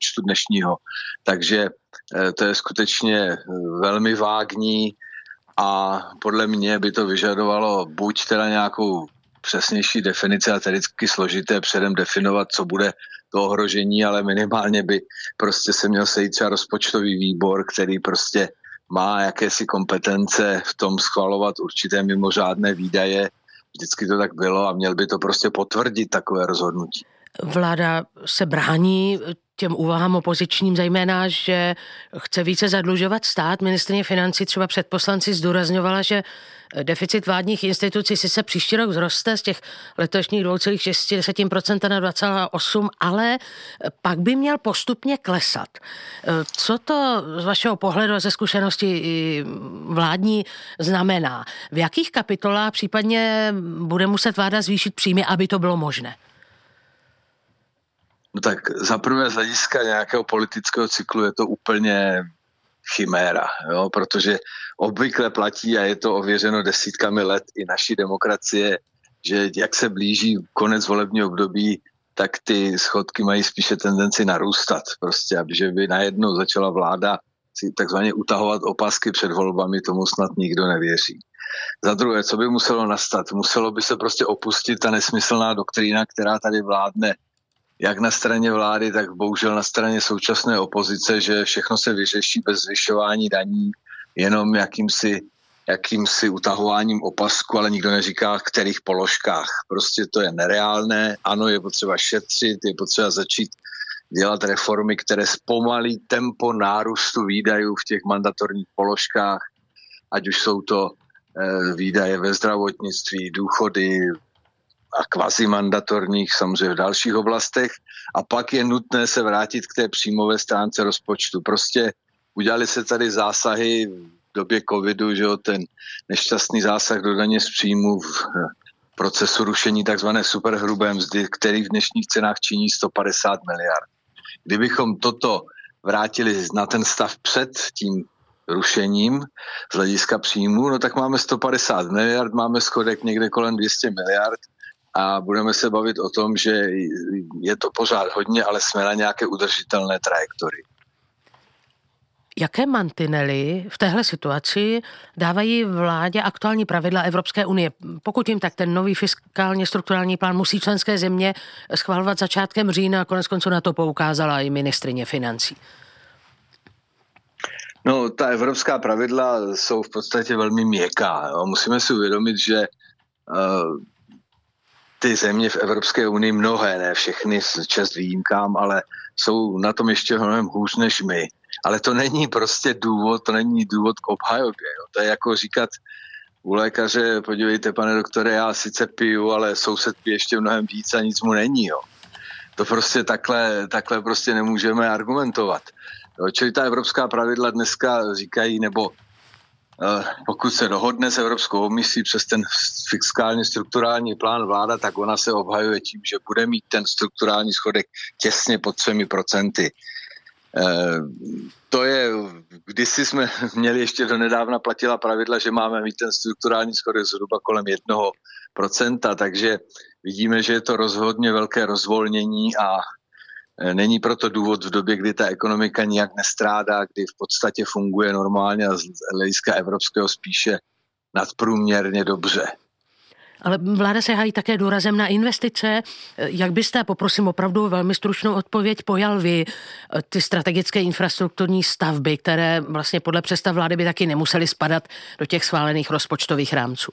rozpočtu dnešního. Takže to je skutečně velmi vágní a podle mě by to vyžadovalo buď teda nějakou přesnější definici a tedy složité předem definovat, co bude to ohrožení, ale minimálně by prostě se měl sejít třeba rozpočtový výbor, který prostě má jakési kompetence v tom schvalovat určité mimořádné výdaje. Vždycky to tak bylo a měl by to prostě potvrdit takové rozhodnutí. Vláda se brání těm úvahám opozičním, zejména, že chce více zadlužovat stát. Ministryně financí třeba před poslanci zdůrazňovala, že deficit vládních institucí si se příští rok vzroste z těch letošních 2,6% na 2,8%, ale pak by měl postupně klesat. Co to z vašeho pohledu a ze zkušenosti vládní znamená? V jakých kapitolách případně bude muset vláda zvýšit příjmy, aby to bylo možné? No tak zaprvé z hlediska nějakého politického cyklu je to úplně chiméra, jo? Protože obvykle platí a je to ověřeno desítkami let i naší demokracie, že jak se blíží konec volebního období, tak ty schodky mají spíše tendenci narůstat. Prostě, že by najednou začala vláda si takzvaně utahovat opasky před volbami, tomu snad nikdo nevěří. Za druhé, co by muselo nastat? Muselo by se prostě opustit ta nesmyslná doktrína, která tady vládne jak na straně vlády, tak bohužel na straně současné opozice, že všechno se vyřeší bez zvyšování daní, jenom jakýmsi utahováním opasku, ale nikdo neříká, v kterých položkách. Prostě to je nereálné. Ano, je potřeba šetřit, je potřeba začít dělat reformy, které zpomalí tempo nárůstu výdajů v těch mandatorních položkách, ať už jsou to výdaje ve zdravotnictví, důchody, a kvazimandatorních samozřejmě v dalších oblastech. A pak je nutné se vrátit k té příjmové stránce rozpočtu. Prostě udělali se tady zásahy v době covidu, že jo, ten nešťastný zásah do daně z příjmu v procesu rušení takzvané superhrubé mzdy, který v dnešních cenách činí 150 miliard. Kdybychom toto vrátili na ten stav před tím rušením z hlediska příjmu, no tak máme 150 miliard, máme schodek někde kolem 200 miliard, a budeme se bavit o tom, že je to pořád hodně, ale jsme na nějaké udržitelné trajektorii. Jaké mantinely v téhle situaci dávají vládě aktuální pravidla Evropské unie? Pokud jim tak ten nový fiskálně strukturální plán musí členské země schvalovat začátkem října a konec konců na to poukázala i ministryně financí. No, ta evropská pravidla jsou v podstatě velmi měkká. Jo. Musíme si uvědomit, že ty země v Evropské unii, mnohé, ne všechny, s čest výjimkám, ale jsou na tom ještě mnohem hůř než my. Ale to není prostě důvod, to není důvod k obhajobě. Jo. To je jako říkat u lékaře, podívejte, pane doktore, já sice piju, ale soused pije ještě mnohem víc a nic mu není. Jo. To prostě takhle prostě nemůžeme argumentovat. Jo. Čili ta evropská pravidla dneska říkají, nebo pokud se dohodne s Evropskou komisí přes ten fiskálně strukturální plán vláda, tak ona se obhajuje tím, že bude mít ten strukturální schodek těsně pod 3%. To je, kdysi jsme měli ještě do nedávna platila pravidla, že máme mít ten strukturální schodek zhruba kolem 1%, takže vidíme, že je to rozhodně velké rozvolnění a není proto důvod v době, kdy ta ekonomika nijak nestrádá, kdy v podstatě funguje normálně a z hlediska evropského spíše nadprůměrně dobře. Ale vláda se hájí také důrazem na investice. Jak byste, poprosím opravdu velmi stručnou odpověď, pojal vy ty strategické infrastrukturní stavby, které vlastně podle představ vlády by taky nemusely spadat do těch schválených rozpočtových rámců?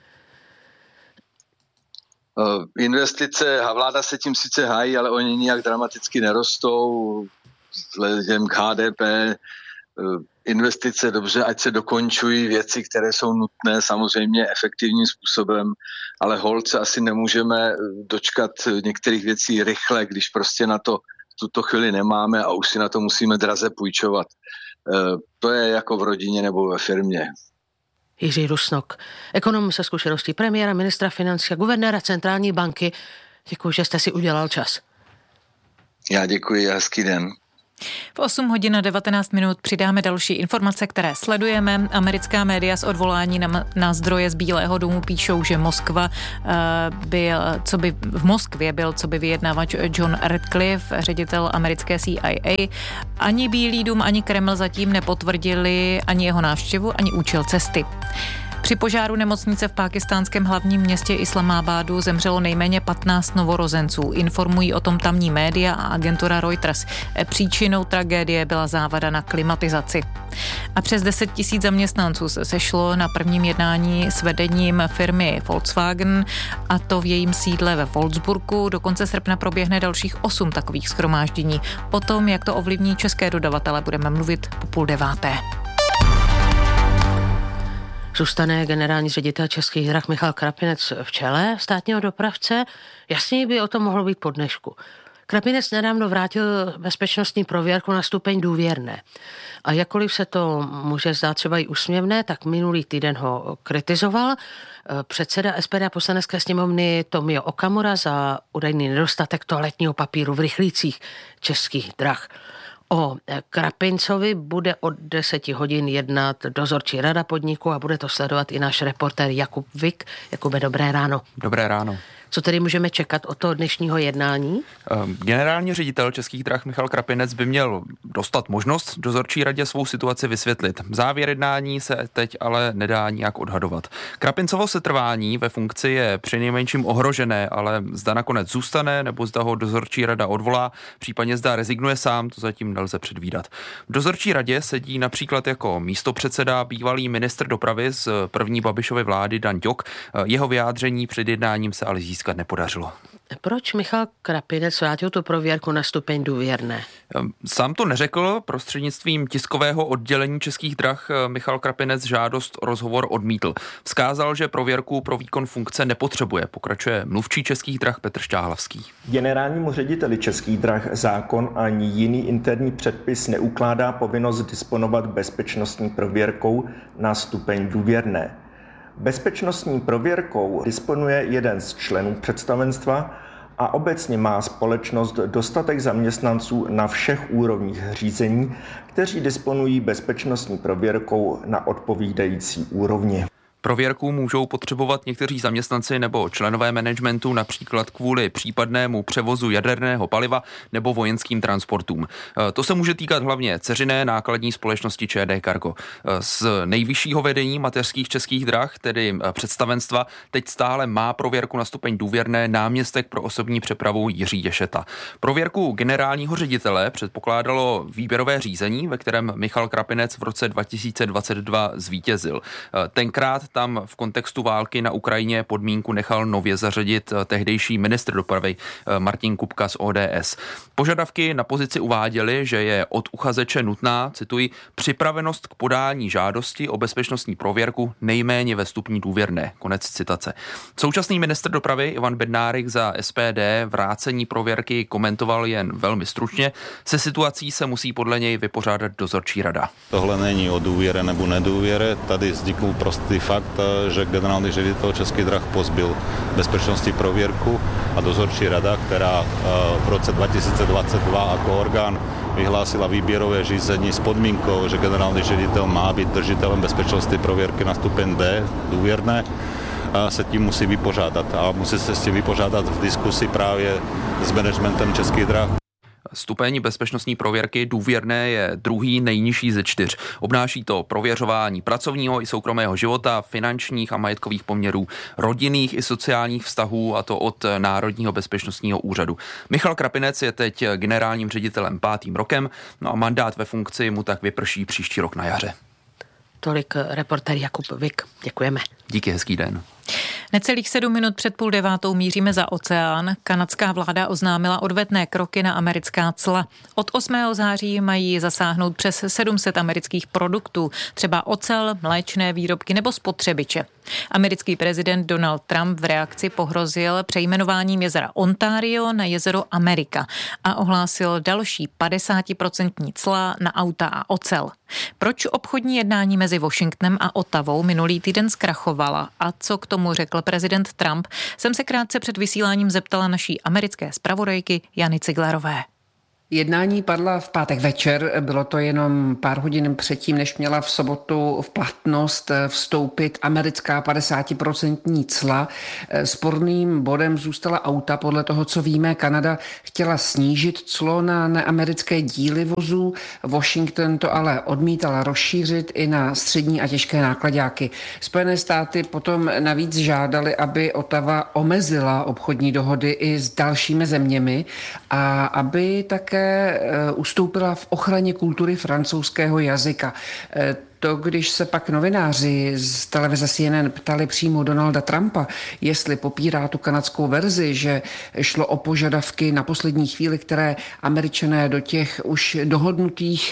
Investice, a vláda se tím sice hájí, ale oni nijak dramaticky nerostou vzhledem k HDP. Investice dobře, ať se dokončují věci, které jsou nutné samozřejmě efektivním způsobem, ale holt se asi nemůžeme dočkat některých věcí rychle, když prostě na to v tuto chvíli nemáme a už si na to musíme draze půjčovat. To je jako v rodině nebo ve firmě. Jiří Rusnok, ekonom se zkušeností premiéra, ministra financí a guvernéra centrální banky. Děkuji, že jste si udělal čas. Já děkuji a hezký den. V 8 hodin a 19 minut přidáme další informace, které sledujeme. Americká média s odvolání na zdroje z Bílého domu píšou, že v Moskvě byl vyjednávač John Ratcliffe, ředitel americké CIA. Ani Bílý dům, ani Kreml zatím nepotvrdili ani jeho návštěvu, ani účel cesty. Při požáru nemocnice v pákistánském hlavním městě Islamabadu zemřelo nejméně 15 novorozenců. Informují o tom tamní média a agentura Reuters. Příčinou tragédie byla závada na klimatizaci. A přes 10 000 zaměstnanců se sešlo na prvním jednání s vedením firmy Volkswagen, a to v jejím sídle ve Wolfsburgu. Do konce srpna proběhne dalších 8 takových shromáždění. O tom, jak to ovlivní české dodavatele, budeme mluvit po 8:30. Zůstane generální ředitel Českých drah Michal Krapinec v čele státního dopravce? Jasněji by o tom mohlo být po dnešku. Krapinec nedávno vrátil bezpečnostní prověrku na stupeň důvěrné. A jakkoliv se to může zdát třeba i úsměvné, tak minulý týden ho kritizoval předseda SPD a Poslanecké sněmovny Tomio Okamura za údajný nedostatek toaletního papíru v rychlících Českých drah. O Krapincovi bude od 10 hodin jednat dozorčí rada podniku a bude to sledovat i náš reportér Jakub Vik. Jakube, dobré ráno. Dobré ráno. Co tedy můžeme čekat od toho dnešního jednání? Generální ředitel Českých drah Michal Krapinec by měl dostat možnost dozorčí radě svou situaci vysvětlit. Závěr jednání se teď ale nedá nijak odhadovat. Krapincovo setrvání ve funkci je přinejmenším ohrožené, ale zda nakonec zůstane, nebo zda ho dozorčí rada odvolá, případně zda rezignuje sám, to zatím nelze předvídat. V dozorčí radě sedí například jako místopředseda bývalý ministr dopravy z první Babišovy vlády Dan Ťok. Jeho vyjádření před jednáním se ale získat nepodařilo. Proč Michal Krapinec vrátil tu prověrku na stupeň důvěrné? Sám to neřekl, prostřednictvím tiskového oddělení Českých drah Michal Krapinec žádost o rozhovor odmítl. Vzkázal, že prověrku pro výkon funkce nepotřebuje, pokračuje mluvčí Českých drah Petr Šťáhlavský. Generálnímu řediteli Českých drah zákon ani jiný interní předpis neukládá povinnost disponovat bezpečnostní prověrkou na stupeň důvěrné. Bezpečnostní prověrkou disponuje jeden z členů představenstva a obecně má společnost dostatek zaměstnanců na všech úrovních řízení, kteří disponují bezpečnostní prověrkou na odpovídající úrovni. Prověrku můžou potřebovat někteří zaměstnanci nebo členové managementu například kvůli případnému převozu jaderného paliva nebo vojenským transportům. To se může týkat hlavně dceřiné nákladní společnosti ČD Cargo. Z nejvyššího vedení mateřských Českých drah, tedy představenstva, teď stále má prověrku na stupeň důvěrné náměstek pro osobní přepravu Jiří Ješeta. Prověrku generálního ředitele předpokládalo výběrové řízení, ve kterém Michal Krapinec v roce 2022 zvítězil. Tenkrát tam v kontextu války na Ukrajině podmínku nechal nově zařadit tehdejší ministr dopravy Martin Kupka z ODS. Požadavky na pozici uváděly, že je od uchazeče nutná, cituji, připravenost k podání žádosti o bezpečnostní prověrku nejméně ve stupni důvěrné. Konec citace. Současný ministr dopravy Ivan Bednárik za SPD vrácení prověrky komentoval jen velmi stručně. Se situací se musí podle něj vypořádat dozorčí rada. Tohle není o důvěre nebo nedůvěre, tady vznikl prostý fakt, že generální ředitel Českých drah pozbyl bezpečnostní prověrku a dozorčí rada, která v roce 2022 jako orgán vyhlásila výběrové řízení s podmínkou, že generální ředitel má být držitelem bezpečnostní prověrky na stupeň D, důvěrné, se tím musí vypořádat a musí se s tím vypořádat v diskusi právě s managementem Českých drah. Stupeň bezpečnostní prověrky důvěrné je druhý nejnižší ze 4. Obnáší to prověřování pracovního i soukromého života, finančních a majetkových poměrů, rodinných i sociálních vztahů, a to od Národního bezpečnostního úřadu. Michal Krapinec je teď generálním ředitelem 5. rokem, no a mandát ve funkci mu tak vyprší příští rok na jaře. Tolik reportér Jakub Vik. Děkujeme. Díky, hezký den. Necelých 7 minut před 8:30 míříme za oceán. Kanadská vláda oznámila odvetné kroky na americká cla. Od 8. září mají zasáhnout přes 700 amerických produktů, třeba ocel, mléčné výrobky nebo spotřebiče. Americký prezident Donald Trump v reakci pohrozil přejmenováním jezera Ontario na jezero Amerika a ohlásil další 50% cla na auta a ocel. Proč obchodní jednání mezi Washingtonem a Ottawou minulý týden zkrachovala a co k tomu řekl prezident Trump, jsem se krátce před vysíláním zeptala naší americké zpravodajky Jany Ciglerové. Jednání padla v pátek večer, bylo to jenom pár hodin předtím, než měla v sobotu v platnost vstoupit americká 50% cla. Sporným bodem zůstala auta. Podle toho, co víme, Kanada chtěla snížit clo na neamerické díly vozů. Washington to ale odmítal rozšířit i na střední a těžké náklaďáky. Spojené státy potom navíc žádali, aby Ottawa omezila obchodní dohody i s dalšími zeměmi a aby také ustoupila v ochraně kultury francouzského jazyka. To, když se pak novináři z televize CNN ptali přímo Donalda Trumpa, jestli popírá tu kanadskou verzi, že šlo o požadavky na poslední chvíli, které Američané do těch už dohodnutých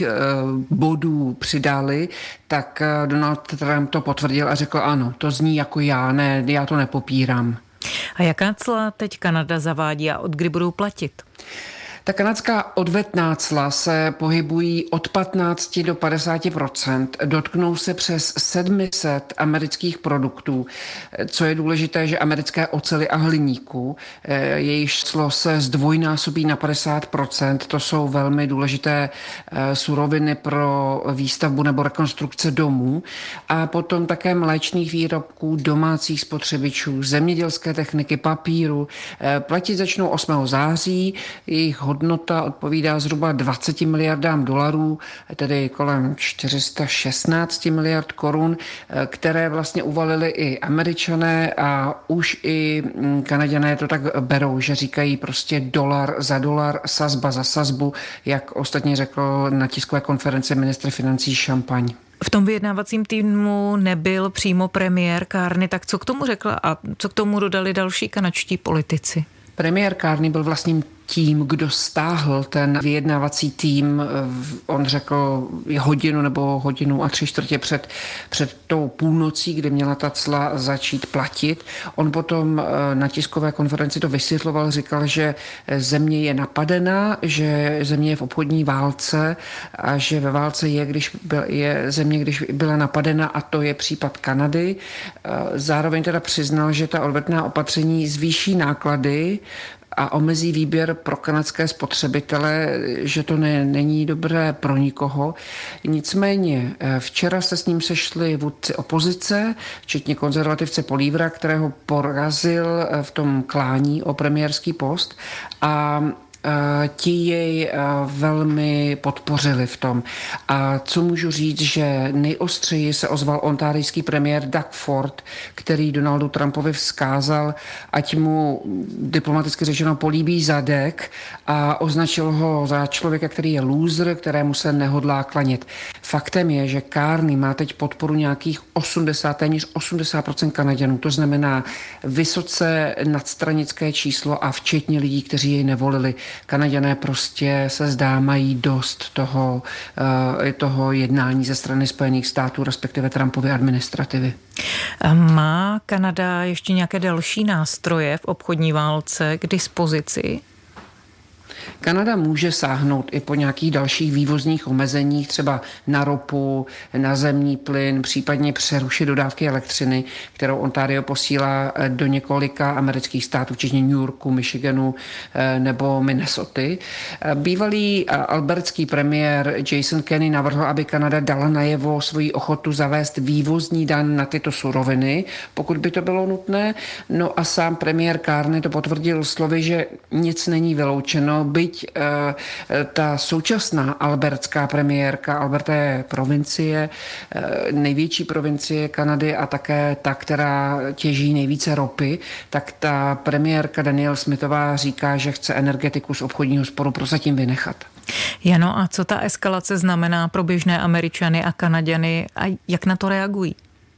bodů přidali, tak Donald Trump to potvrdil a řekl ano, to zní jako já to nepopírám. A jaká cla teď Kanada zavádí a od kdy budou platit? Ta kanadská odvetná cla se pohybují od 15 do 50%, dotknou se přes 700 amerických produktů. Co je důležité, že americké oceli a hliníku, jejíž clo se zdvojnásobí na 50%, to jsou velmi důležité suroviny pro výstavbu nebo rekonstrukce domů, a potom také mléčných výrobků, domácích spotřebičů, zemědělské techniky, papíru. Platit začnou 8. září, jejich hodnota odpovídá zhruba 20 miliardám dolarů, tedy kolem 416 miliard korun, které vlastně uvalili i Američané a už i Kanaďané to tak berou, že říkají prostě dolar za dolar, sazba za sazbu, jak ostatně řekl na tiskové konferenci ministr financí Champagne. V tom vyjednávacím týmu nebyl přímo premiér Carney, tak co k tomu řekl a co k tomu dodali další kanadští politici? Premiér Carney byl vlastním tím, kdo stáhl ten vyjednávací tým, on řekl hodinu nebo hodinu a 3/4 před tou půlnocí, kdy měla ta cla začít platit. On potom na tiskové konferenci to vysvětloval, říkal, že země je napadena, že země je v obchodní válce a že ve válce je země, když byla napadena, a to je případ Kanady. Zároveň teda přiznal, že ta odvetná opatření zvýší náklady a omezí výběr pro kanadské spotřebitele, že to není dobré pro nikoho. Nicméně včera se s ním sešli vůdci opozice, včetně konzervativce Polívra, kterého porazil v tom klání o premiérský post, a ti jej velmi podpořili v tom. A co můžu říct, že nejostřeji se ozval ontárijský premiér Doug Ford, který Donaldu Trumpovi vzkázal, ať mu diplomaticky řečeno políbí zadek, a označil ho za člověka, který je loser, kterému se nehodlá klanět. Faktem je, že Carney má teď podporu nějakých téměř 80% Kanaďanů. To znamená vysoce nadstranické číslo a včetně lidí, kteří jej nevolili. Kanaďané prostě se zdá mají dost toho jednání ze strany Spojených států, respektive Trumpovy administrativy. Má Kanada ještě nějaké další nástroje v obchodní válce k dispozici? Kanada může sáhnout i po nějakých dalších vývozních omezeních, třeba na ropu, na zemní plyn, případně přerušit dodávky elektřiny, kterou Ontario posílá do několika amerických států, včetně New Yorku, Michiganu nebo Minnesoty. Bývalý albertský premiér Jason Kenney navrhl, aby Kanada dala najevo svoji ochotu zavést vývozní daň na tyto suroviny, pokud by to bylo nutné. No a sám premiér Carney to potvrdil slovy, že nic není vyloučeno, byť ta současná albertská premiérka, Alberta je provincie, největší provincie Kanady a také ta, která těží nejvíce ropy, tak ta premiérka Danielle Smithová říká, že chce energetiku z obchodního sporu prozatím vynechat. Jano, a co ta eskalace znamená pro běžné Američany a Kanaďany a jak na to reagují?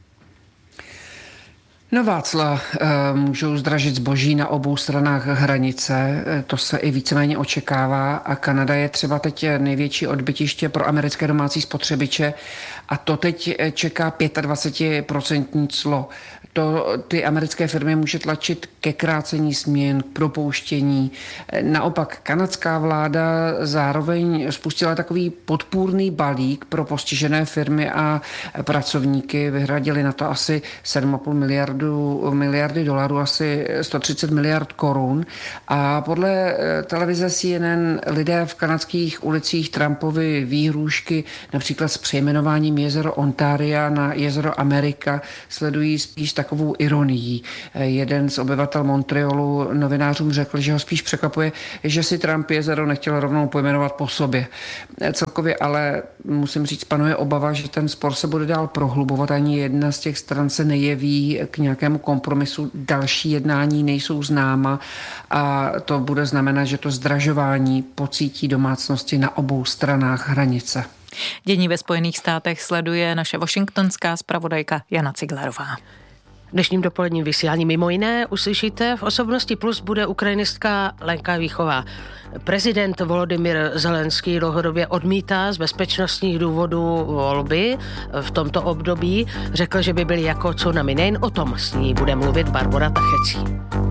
Nová cla můžou zdražit zboží na obou stranách hranice, to se i víceméně očekává, a Kanada je třeba teď největší odbytiště pro americké domácí spotřebiče a to teď čeká 25% clo. To ty americké firmy může tlačit ke krácení směn, k propouštění. Naopak kanadská vláda zároveň spustila takový podpůrný balík pro postižené firmy a pracovníky. Vyhradili na to asi $7,5 miliard miliardy dolarů, asi 130 miliard korun. A podle televize CNN lidé v kanadských ulicích Trumpovy výhrůžky, například s přejmenováním jezero Ontaria na jezero Amerika, sledují spíš takovou ironií. Jeden z obyvatel Montrealu novinářům řekl, že ho spíš překvapuje, že si Trump jezero nechtěl rovnou pojmenovat po sobě. Celkově ale musím říct, panuje obava, že ten spor se bude dál prohlubovat. Ani jedna z těch stran se nejeví k nějakému kompromisu. Další jednání nejsou známa a to bude znamenat, že to zdražování pocítí domácnosti na obou stranách hranice. Dění ve Spojených státech sleduje naše washingtonská zpravodajka Jana Ciglerová. V dnešním dopoledním vysílání mimo jiné uslyšíte, v Osobnosti Plus bude ukrajinistka Lenka Víchová. Prezident Volodymyr Zelenský dlouhodobě odmítá z bezpečnostních důvodů volby v tomto období. Řekl, že by byly jako tsunami. Nejen o tom s ní bude mluvit Barbora Tachecí.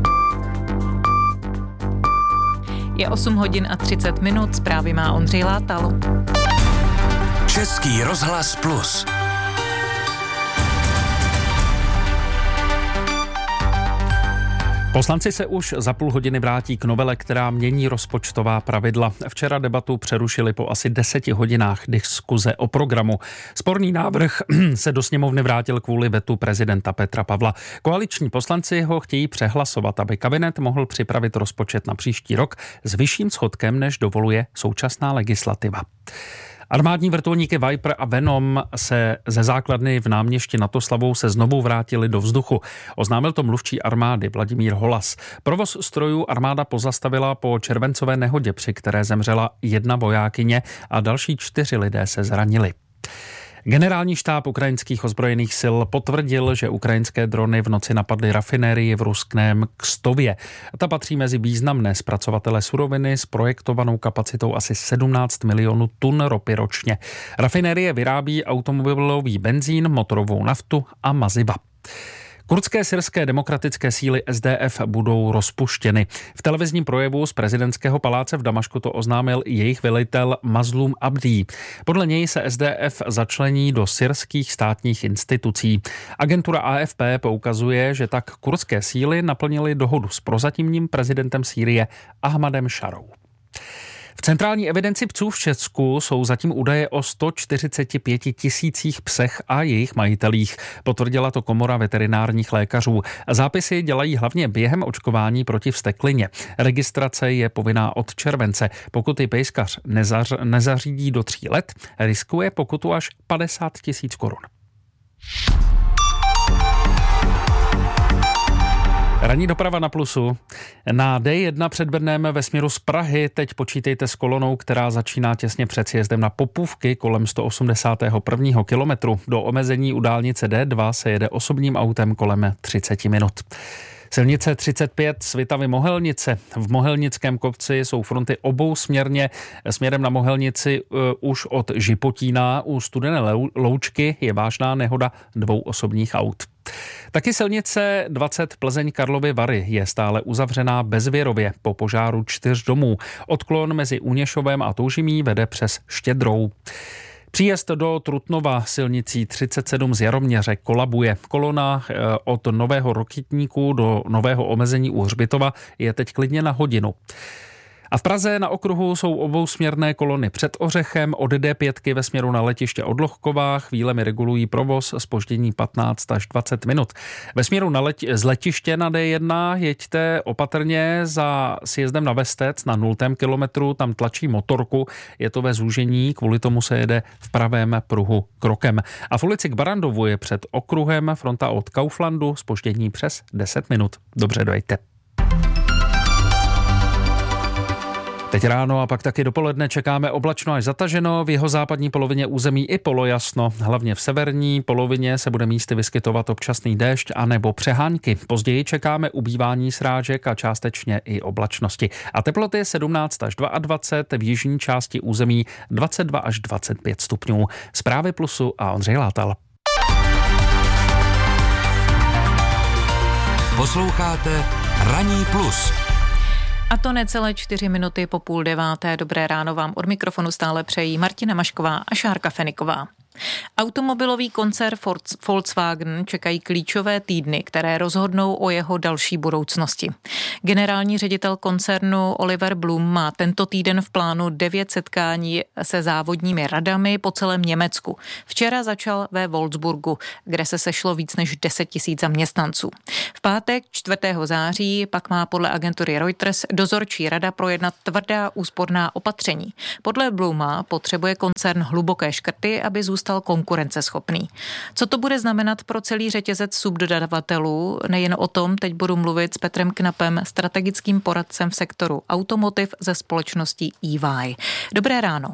Je 8 hodin a 30 minut, zprávy má Ondřej Látal. Český rozhlas Plus. Poslanci se už za půl hodiny vrátí k novele, která mění rozpočtová pravidla. Včera debatu přerušili po asi 10 hodinách diskuze o programu. Sporný návrh se do sněmovny vrátil kvůli vetu prezidenta Petra Pavla. Koaliční poslanci ho chtějí přehlasovat, aby kabinet mohl připravit rozpočet na příští rok s vyšším schodkem, než dovoluje současná legislativa. Armádní vrtulníky Viper a Venom se ze základny v Náměšti nad Oslavou se znovu vrátili do vzduchu. Oznámil to mluvčí armády Vladimír Holas. Provoz strojů armáda pozastavila po červencové nehodě, při které zemřela 1 vojákyně a další 4 lidé se zranili. Generální štáb ukrajinských ozbrojených sil potvrdil, že ukrajinské drony v noci napadly rafinérii v ruském Kstově. Ta patří mezi významné zpracovatele suroviny s projektovanou kapacitou asi 17 milionů tun ropy ročně. Rafinérie vyrábí automobilový benzín, motorovou naftu a maziva. Kurdské syrské demokratické síly SDF budou rozpuštěny. V televizním projevu z prezidentského paláce v Damašku to oznámil i jejich velitel Mazlum Abdí. Podle něj se SDF začlení do syrských státních institucí. Agentura AFP poukazuje, že tak kurdské síly naplnily dohodu s prozatímním prezidentem Sýrie Ahmadem Šarou. V centrální evidenci psů v Česku jsou zatím údaje o 145 000 psech a jejich majitelích. Potvrdila to Komora veterinárních lékařů. Zápisy dělají hlavně během očkování proti vzteklině. Registrace je povinná od července. Pokud ji pejskař nezařídí do 3 let, riskuje pokutu až 50 000 korun. Ranní doprava na Plusu. Na D1 před Brnem ve směru z Prahy teď počítejte s kolonou, která začíná těsně před sjezdem na Popůvky kolem 181. kilometru. Do omezení u dálnice D2 se jede osobním autem kolem 30 minut. Silnice 35 Svitavy-Mohelnice. V Mohelnickém kopci jsou fronty obousměrně. Směrem na Mohelnici už od Žipotína u Studené Loučky je vážná nehoda 2 osobních aut. Taky silnice 20 Plzeň-Karlovy Vary je stále uzavřená bezvěrově po požáru 4 domů. Odklon mezi Uněšovem a Toužimí vede přes Štědrou. Příjezd do Trutnova silnicí 37 z Jaroměře kolabuje. Kolona od Nového Rokitníku do Nového omezení u Hřbitova je teď klidně na hodinu. A v Praze na okruhu jsou obousměrné kolony před Ořechem od D5 ve směru na letiště Odlohková. Chvílemi regulují provoz, zpoždění 15 až 20 minut. Ve směru z letiště na D1 jeďte opatrně za sjezdem na Vestec na 0. kilometru, tam tlačí motorku, je to ve zúžení, kvůli tomu se jede v pravém pruhu krokem. A v ulici k Barandovu je před okruhem fronta od Kauflandu, zpoždění přes 10 minut. Dobře dojďte. Teď ráno a pak taky dopoledne čekáme oblačno až zataženo, v jihozápadní polovině území i polojasno. Hlavně v severní polovině se bude místy vyskytovat občasný déšť a nebo přehánky. Později čekáme ubývání srážek a částečně i oblačnosti. A teploty 17 až 22, v jižní části území 22 až 25 stupňů. Zprávy Plusu a Ondřej Látal. Posloucháte Ranní plus. A to necelé 4 minuty po 8:30. Dobré ráno vám od mikrofonu stále přejí Martina Mašková a Šárka Feniková. Automobilový koncern Volkswagen čekají klíčové týdny, které rozhodnou o jeho další budoucnosti. Generální ředitel koncernu Oliver Blume má tento týden v plánu 9 setkání se závodními radami po celém Německu. Včera začal ve Wolfsburgu, kde se sešlo víc než 10 000 zaměstnanců. V pátek 4. září pak má podle agentury Reuters dozorčí rada projednat tvrdá úsporná opatření. Podle Bluma potřebuje koncern hluboké škrty, aby zůstal konkurenceschopný. Co to bude znamenat pro celý řetězec subdodavatelů? Nejen o tom teď budu mluvit s Petrem Knapem, strategickým poradcem v sektoru automotiv ze společnosti EY. Dobré ráno.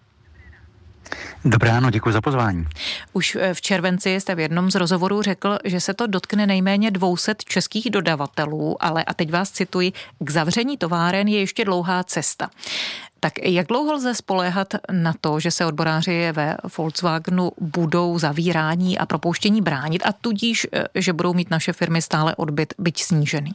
Dobré ráno, děkuji za pozvání. Už v červenci jste v jednom z rozhovorů řekl, že se to dotkne nejméně 200 českých dodavatelů, ale, a teď vás cituji, k zavření továren je ještě dlouhá cesta. Tak jak dlouho lze spoléhat na to, že se odboráři ve Volkswagenu budou zavírání a propouštění bránit a tudíž, že budou mít naše firmy stále odbyt, byť snížený?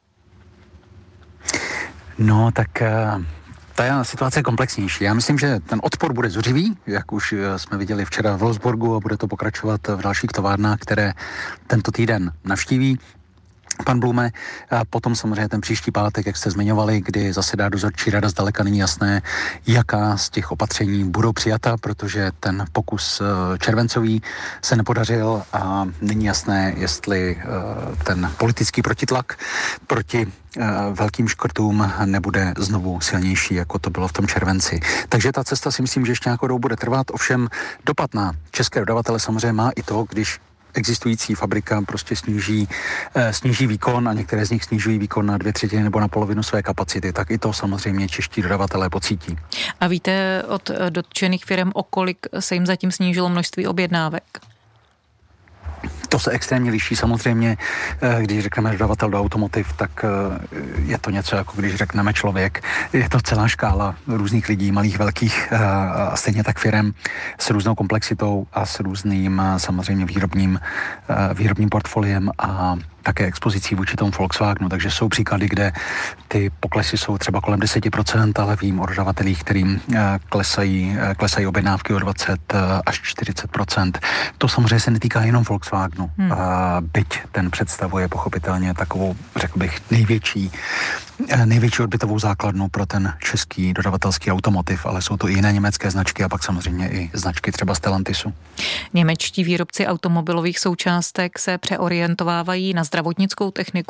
No, tak ta situace je komplexnější. Já myslím, že ten odpor bude zuřivý, jak už jsme viděli včera v Wolfsburgu, a bude to pokračovat v dalších továrnách, které tento týden navštíví pan Blume. A potom samozřejmě ten příští pátek, jak jste zmiňovali, kdy zasedá dozorčí rada, zdaleka není jasné, jaká z těch opatření budou přijata, protože ten pokus červencový se nepodařil a není jasné, jestli ten politický protitlak proti velkým škrtům nebude znovu silnější, jako to bylo v tom červenci. Takže ta cesta si myslím, že ještě nějakou dobu bude trvat, ovšem dopad na české dodavatele samozřejmě má i to, když existující fabrika prostě sníží výkon a některé z nich snižují výkon na 2/3 nebo na polovinu své kapacity, tak i to samozřejmě čeští dodavatelé pocítí. A víte od dotčených firm, o kolik se jim zatím snížilo množství objednávek? To se extrémně liší samozřejmě, když řekneme dodavatel do automotiv, tak je to něco jako když řekneme člověk. Je to celá škála různých lidí, malých, velkých a stejně tak firem s různou komplexitou a s různým samozřejmě výrobním portfoliem a také expozicí vůči tomu Volkswagenu, takže jsou příklady, kde ty poklesy jsou třeba kolem 10%, ale vím o dodavatelích, kterým klesají objednávky o 20 až 40%. To samozřejmě se netýká jenom Volkswagenu, byť ten představuje pochopitelně takovou, řekl bych, největší odbytovou základnu pro ten český dodavatelský automotiv, ale jsou to i jiné německé značky a pak samozřejmě i značky třeba Stellantisu. Němečtí výrobci automobilových součástek se přeorientovávají na zdravotnickou techniku